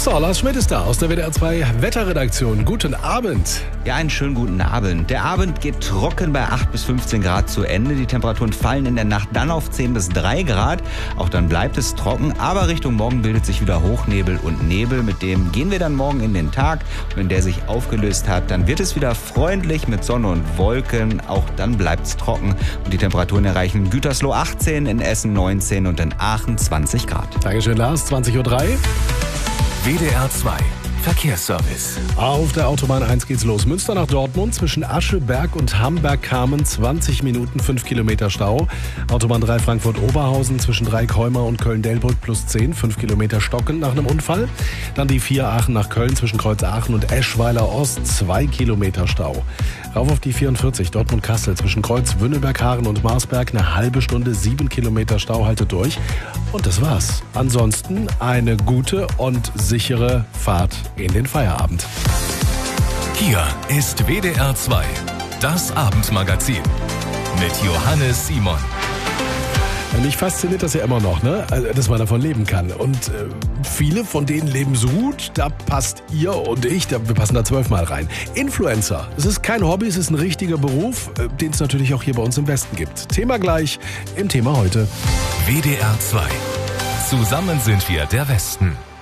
So, Lars Schmidt ist da aus der WDR 2 Wetterredaktion. Guten Abend. Ja, einen schönen guten Abend. Der Abend geht trocken bei 8 bis 15 Grad zu Ende. Die Temperaturen fallen in der Nacht dann auf 10 bis 3 Grad. Auch dann bleibt es trocken, aber Richtung Morgen bildet sich wieder Hochnebel und Nebel. Mit dem gehen wir dann morgen in den Tag. Und wenn der sich aufgelöst hat, dann wird es wieder freundlich mit Sonne und Wolken. Auch dann bleibt es trocken und die Temperaturen erreichen Gütersloh 18, in Essen 19 und in Aachen 20 Grad. Dankeschön, Lars. 20.03 Uhr. WDR 2 Verkehrsservice. Auf der Autobahn 1 geht's los. Münster nach Dortmund zwischen Ascheberg und Hamberg-Kamen 20 Minuten, 5 Kilometer Stau. Autobahn 3 Frankfurt-Oberhausen zwischen Dreieck-Heuma und Köln-Delbrück plus 10, 5 Kilometer stockend nach einem Unfall. Dann die 4 Aachen nach Köln zwischen Kreuz Aachen und Eschweiler Ost, 2 Kilometer Stau. Rauf auf die 44 Dortmund-Kassel zwischen Kreuz Wünnelberg-Haaren und Marsberg eine halbe Stunde, 7 Kilometer Stau, haltet durch. Und das war's. Ansonsten eine gute und sichere Fahrt in den Feierabend. Hier ist WDR 2, das Abendmagazin mit Johannes Simon. Mich fasziniert das ja immer noch, ne? Also, dass man davon leben kann. Und viele von denen leben so gut, da passt ihr und ich, wir passen da 12-mal rein. Influencer, es ist kein Hobby, es ist ein richtiger Beruf, den es natürlich auch hier bei uns im Westen gibt. Thema gleich im Thema heute. WDR 2. Zusammen sind wir der Westen.